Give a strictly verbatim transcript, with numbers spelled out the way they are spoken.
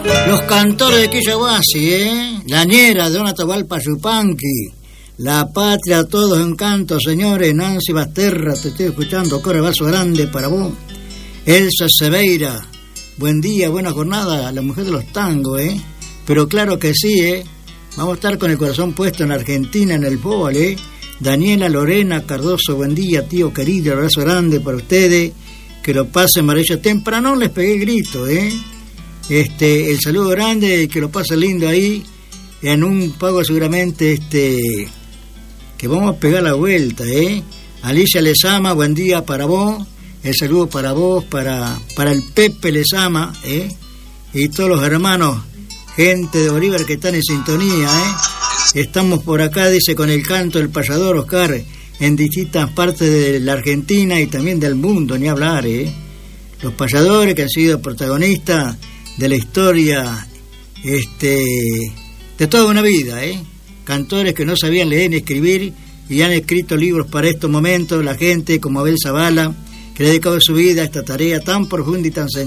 Los cantores de Quillahuasi, ¿eh? La ñera de Atahualpa Yupanqui. La patria a todos en canto, señores. Nancy Basterra, te estoy escuchando. Corre vaso grande para vos. Elsa Seveira. Buen día, buena jornada. La mujer de los tangos, ¿eh? Pero claro que sí, ¿eh? Vamos a estar con el corazón puesto en Argentina, en el fútbol, ¿eh? Daniela Lorena Cardoso, buen día, tío querido. Abrazo grande para ustedes. Que lo pasen maravilloso. Temprano les pegué el grito, ¿eh? Este, el saludo grande, que lo pase lindo ahí, en un pago seguramente, este, que vamos a pegar la vuelta, ¿eh? Alicia Lezama, buen día para vos, el saludo para vos, para, para el Pepe Lezama, ¿eh? Y todos los hermanos, gente de Bolívar que están en sintonía, ¿eh? Estamos por acá, dice, con el canto del payador, Oscar, en distintas partes de la Argentina y también del mundo, ni hablar, ¿eh? Los payadores que han sido protagonistas de la historia, este, de toda una vida, ¿eh? Cantores que no sabían leer ni escribir y han escrito libros para estos momentos. La gente como Abel Zavala, que le ha dedicado su vida a esta tarea tan profunda y tan sencilla.